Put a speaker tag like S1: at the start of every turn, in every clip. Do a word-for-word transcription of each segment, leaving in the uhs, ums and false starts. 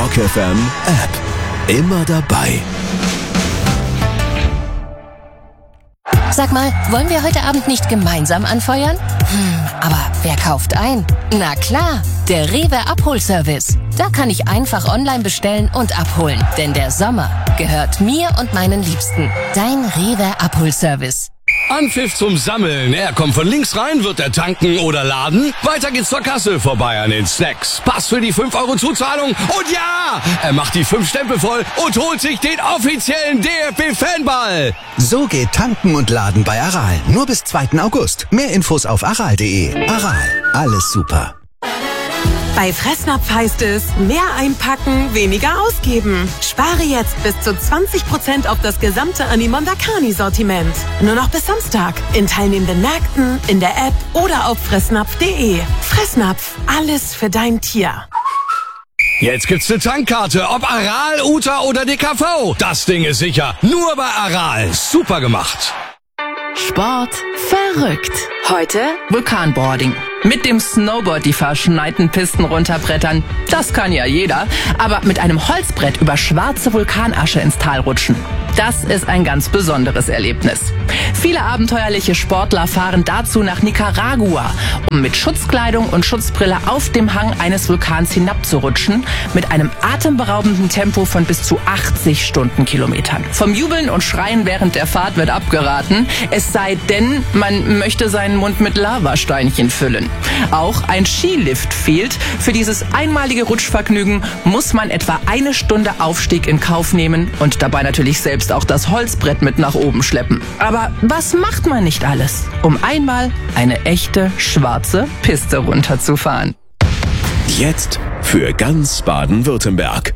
S1: Rock F M App. Immer dabei.
S2: Sag mal, wollen wir heute Abend nicht gemeinsam anfeuern? Hm, aber wer kauft ein? Na klar, der Rewe Abholservice. Da kann ich einfach online bestellen und abholen. Denn der Sommer gehört mir und meinen Liebsten. Dein Rewe Abholservice.
S3: Anpfiff zum Sammeln. Er kommt von links rein, wird er tanken oder laden. Weiter geht's zur Kasse, vorbei an den Snacks. Pass für die fünf Euro Zuzahlung. Und ja, er macht die fünf Stempel voll und holt sich den offiziellen D F B-Fanball.
S4: So geht Tanken und Laden bei Aral. Nur bis zweiten August. Mehr Infos auf aral punkt de. Aral, alles super.
S5: Bei Fressnapf heißt es, mehr einpacken, weniger ausgeben. Spare jetzt bis zu zwanzig Prozent auf das gesamte Animon Dakani-Sortiment. Nur noch bis Samstag. In teilnehmenden Märkten, in der App oder auf fressnapf punkt de. Fressnapf, alles für dein Tier.
S3: Jetzt gibt's eine Tankkarte, ob Aral, Uta oder D K V. Das Ding ist sicher. Nur bei Aral. Super gemacht.
S6: Sport verrückt. Heute Vulkanboarding. Mit dem Snowboard die verschneiten Pisten runterbrettern, das kann ja jeder. Aber mit einem Holzbrett über schwarze Vulkanasche ins Tal rutschen, das ist ein ganz besonderes Erlebnis. Viele abenteuerliche Sportler fahren dazu nach Nicaragua, um mit Schutzkleidung und Schutzbrille auf dem Hang eines Vulkans hinabzurutschen, mit einem atemberaubenden Tempo von bis zu achtzig Stundenkilometern. Vom Jubeln und Schreien während der Fahrt wird abgeraten, es sei denn, man möchte seinen Mund mit Lavasteinchen füllen. Auch ein Skilift fehlt. Für dieses einmalige Rutschvergnügen muss man etwa eine Stunde Aufstieg in Kauf nehmen und dabei natürlich selbst auch das Holzbrett mit nach oben schleppen. Aber was macht man nicht alles, um einmal eine echte schwarze Piste runterzufahren?
S1: Jetzt für ganz Baden-Württemberg.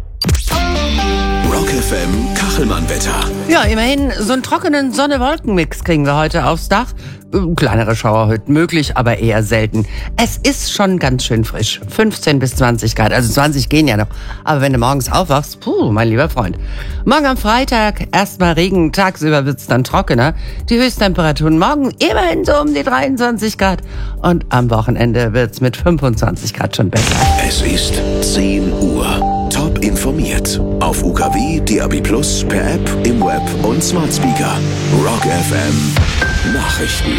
S1: Rock F M Kachelmann-Wetter.
S7: Ja, immerhin so einen trockenen Sonne-Wolken-Mix kriegen wir heute aufs Dach. Kleinere Schauer heute möglich, aber eher selten. Es ist schon ganz schön frisch. fünfzehn bis zwanzig Grad, also zwanzig gehen ja noch. Aber wenn du morgens aufwachst, puh, mein lieber Freund. Morgen am Freitag erstmal Regen, tagsüber wird's dann trockener. Die Höchsttemperaturen morgen immerhin so um die dreiundzwanzig Grad. Und am Wochenende wird's mit fünfundzwanzig Grad schon besser.
S1: Es ist zehn Uhr. Top informiert. Auf U K W, D A B plus, per App, im Web und Smart Speaker. Rock F M Nachrichten.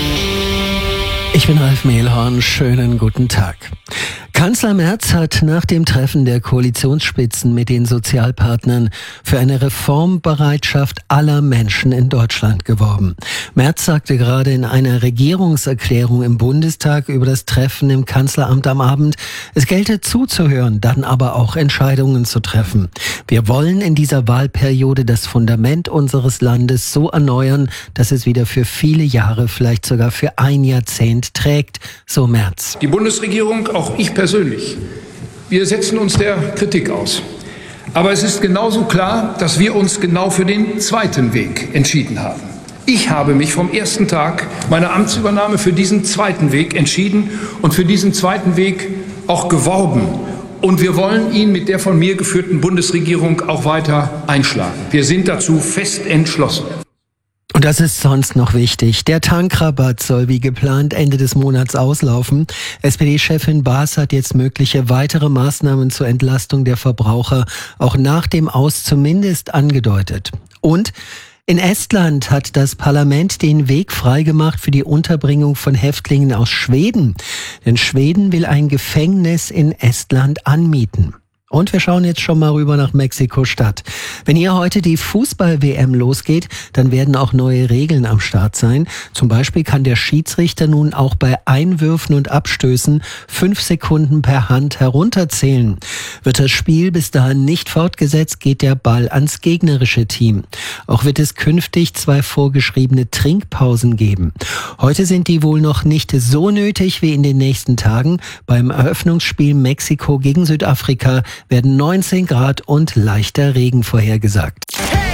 S8: Ich bin Ralf Mehlhorn, schönen guten Tag. Kanzler Merz hat nach dem Treffen der Koalitionsspitzen mit den Sozialpartnern für eine Reformbereitschaft aller Menschen in Deutschland geworben. Merz sagte gerade in einer Regierungserklärung im Bundestag über das Treffen im Kanzleramt am Abend, es gelte zuzuhören, dann aber auch Entscheidungen zu treffen. Wir wollen in dieser Wahlperiode das Fundament unseres Landes so erneuern, dass es wieder für viele Jahre, vielleicht sogar für ein Jahrzehnt trägt, so Merz.
S9: Die Bundesregierung, auch ich persönlich, wir setzen uns der Kritik aus. Aber es ist genauso klar, dass wir uns genau für den zweiten Weg entschieden haben. Ich habe mich vom ersten Tag meiner Amtsübernahme für diesen zweiten Weg entschieden und für diesen zweiten Weg auch geworben. Und wir wollen ihn mit der von mir geführten Bundesregierung auch weiter einschlagen. Wir sind dazu fest entschlossen.
S8: Und das ist sonst noch wichtig. Der Tankrabatt soll wie geplant Ende des Monats auslaufen. S P D-Chefin Baas hat jetzt mögliche weitere Maßnahmen zur Entlastung der Verbraucher auch nach dem Aus zumindest angedeutet. Und in Estland hat das Parlament den Weg freigemacht für die Unterbringung von Häftlingen aus Schweden. Denn Schweden will ein Gefängnis in Estland anmieten. Und wir schauen jetzt schon mal rüber nach Mexiko-Stadt. Wenn hier heute die Fußball-W M losgeht, dann werden auch neue Regeln am Start sein. Zum Beispiel kann der Schiedsrichter nun auch bei Einwürfen und Abstößen fünf Sekunden per Hand herunterzählen. Wird das Spiel bis dahin nicht fortgesetzt, geht der Ball ans gegnerische Team. Auch wird es künftig zwei vorgeschriebene Trinkpausen geben. Heute sind die wohl noch nicht so nötig wie in den nächsten Tagen. Beim Eröffnungsspiel Mexiko gegen Südafrika werden neunzehn Grad und leichter Regen vorhergesagt.